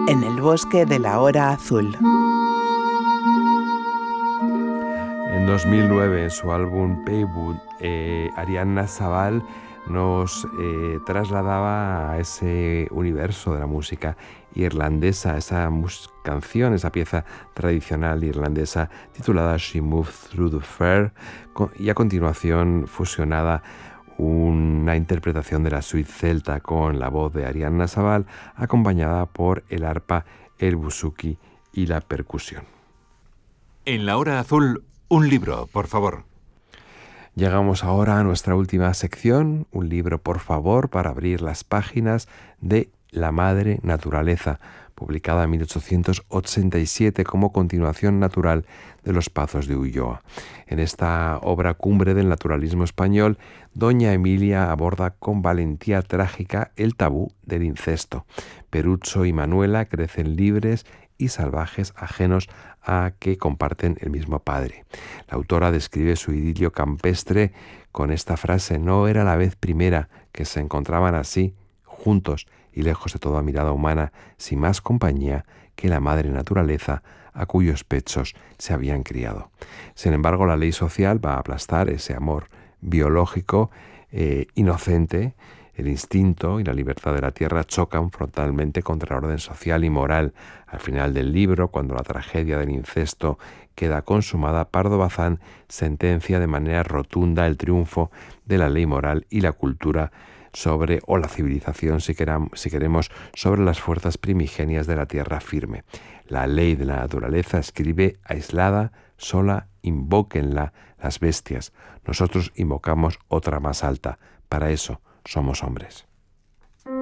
En el bosque de la hora azul. En 2009, en su álbum Paywood, Arianna Sabal nos trasladaba a ese universo de la música irlandesa, esa canción, esa pieza tradicional irlandesa titulada She Moved Through the Fair, y a continuación fusionada una interpretación de la suite celta con la voz de Arianna Sabal, acompañada por el arpa, el buzuki y la percusión. En la hora azul, un libro, por favor. Llegamos ahora a nuestra última sección, un libro, por favor, para abrir las páginas de La Madre Naturaleza, publicada en 1887 como continuación natural de Los Pazos de Ulloa. En esta obra cumbre del naturalismo español, doña Emilia aborda con valentía trágica el tabú del incesto. Perucho y Manuela crecen libres y salvajes, ajenos a que comparten el mismo padre. La autora describe su idilio campestre con esta frase: no era la vez primera que se encontraban así, juntos y lejos de toda mirada humana, sin más compañía que la madre naturaleza a cuyos pechos se habían criado. Sin embargo, la ley social va a aplastar ese amor biológico inocente. El instinto y la libertad de la tierra chocan frontalmente contra la orden social y moral. Al final del libro, cuando la tragedia del incesto queda consumada, Pardo Bazán sentencia de manera rotunda el triunfo de la ley moral y la cultura sobre, o la civilización, si queremos, sobre las fuerzas primigenias de la tierra firme. La ley de la naturaleza, escribe, aislada, sola, invóquenla las bestias. Nosotros invocamos otra más alta. Para eso somos hombres.